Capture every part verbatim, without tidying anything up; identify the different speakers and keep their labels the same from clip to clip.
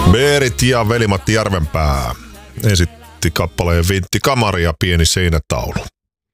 Speaker 1: Berit ja Veli-Matti Järvenpää esitti kappaleen Vintti Kamari ja Pieni seinätaulu.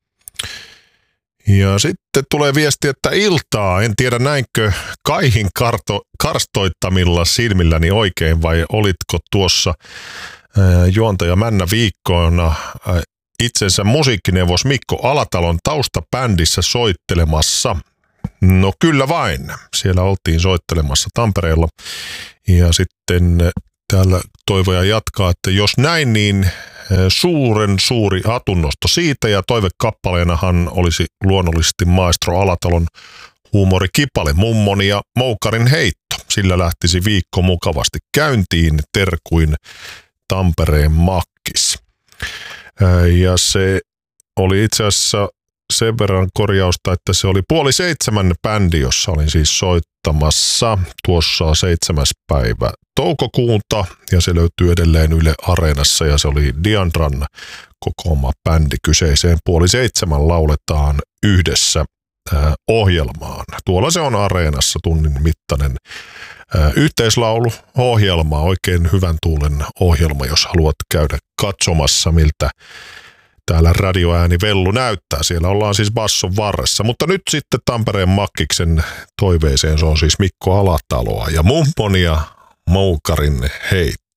Speaker 1: Ja sitten tulee viesti, että iltaa, en tiedä näinkö Kaihin karto, karstoittamilla silmilläni oikein vai olitko tuossa ää, juontaja Männä viikkoina ää, itsensä musiikkineuvos Mikko Alatalon taustabändissä soittelemassa. No kyllä vain, siellä oltiin soittelemassa Tampereella ja sitten täällä toivoja jatkaa, että jos näin, niin suuren suuri hatunnosto siitä ja toivekappaleenahan olisi luonnollisesti maestro Alatalon huumorikipale Mummoni ja Moukarin heitto. Sillä lähtisi viikko mukavasti käyntiin, terkuin Tampereen makkis. Ja se oli itse asiassa sen verran korjausta, että se oli puoli seitsemän bändi, jossa olin siis soittamassa tuossa seitsemäs päivä toukokuuta ja se löytyy edelleen Yle Areenassa ja se oli Diandran kokoama bändi kyseiseen puoli seitsemän lauletaan yhdessä äh, ohjelmaan. Tuolla se on Areenassa tunnin mittainen äh, yhteislaulu-ohjelma, oikein hyvän tuulen ohjelma, jos haluat käydä katsomassa miltä täällä radioääni Vellu näyttää. Siellä ollaan siis basson varressa. Mutta nyt sitten Tampereen Makkiksen toiveeseen, se on siis Mikko Alataloa ja Mummon ja Moukarin heitto.